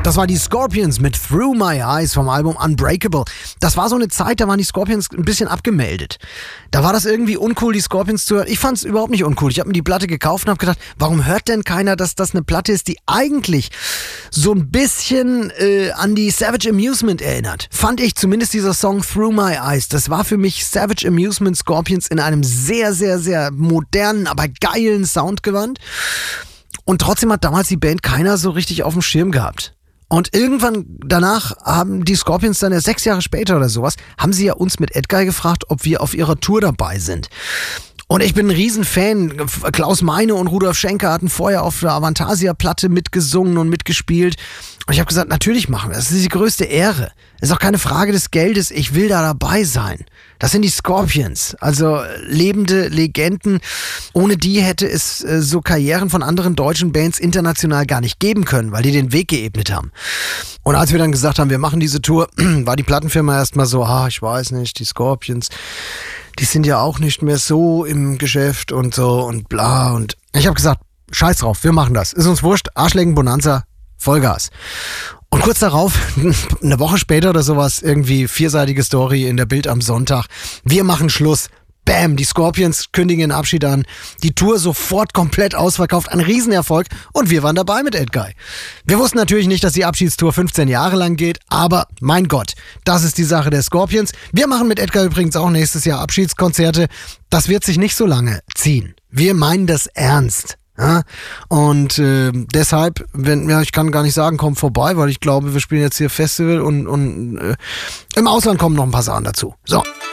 Das war die Scorpions mit Through My Eyes vom Album Unbreakable. Das war so eine Zeit, da waren die Scorpions ein bisschen abgemeldet. Da war das irgendwie uncool, die Scorpions zu hören. Ich fand es überhaupt nicht uncool. Ich habe mir die Platte gekauft und habe gedacht, warum hört denn keiner, dass das eine Platte ist, die eigentlich so ein bisschen an die Savage Amusement erinnert. Fand ich zumindest dieser Song Through My Eyes. Das war für mich Savage Amusement Scorpions in einem sehr, sehr, sehr modernen, aber geilen Soundgewand. Und trotzdem hat damals die Band keiner so richtig auf dem Schirm gehabt. Und irgendwann danach haben die Scorpions dann 6 Jahre später oder sowas, haben sie ja uns mit Edguy gefragt, ob wir auf ihrer Tour dabei sind. Und ich bin ein Riesenfan. Klaus Meine und Rudolf Schenker hatten vorher auf der Avantasia-Platte mitgesungen und mitgespielt. Und ich habe gesagt, natürlich machen wir das. Das ist die größte Ehre. Das ist auch keine Frage des Geldes. Ich will da dabei sein. Das sind die Scorpions. Also lebende Legenden. Ohne die hätte es so Karrieren von anderen deutschen Bands international gar nicht geben können, weil die den Weg geebnet haben. Und als wir dann gesagt haben, wir machen diese Tour, war die Plattenfirma erstmal so, ich weiß nicht, die Scorpions, die sind ja auch nicht mehr so im Geschäft und so und bla. Und ich habe gesagt, scheiß drauf, wir machen das. Ist uns wurscht, Arschlecken Bonanza, Vollgas. Und kurz darauf, eine Woche später oder sowas, irgendwie 4-seitige Story in der Bild am Sonntag. Wir machen Schluss. Bam, die Scorpions kündigen den Abschied an. Die Tour sofort komplett ausverkauft. Ein Riesenerfolg. Und wir waren dabei mit Edguy. Wir wussten natürlich nicht, dass die Abschiedstour 15 Jahre lang geht. Aber mein Gott, das ist die Sache der Scorpions. Wir machen mit Edguy übrigens auch nächstes Jahr Abschiedskonzerte. Das wird sich nicht so lange ziehen. Wir meinen das ernst. Ja, und deshalb, ich kann gar nicht sagen, kommt vorbei, weil ich glaube, wir spielen jetzt hier Festival und im Ausland kommen noch ein paar Sachen dazu. So.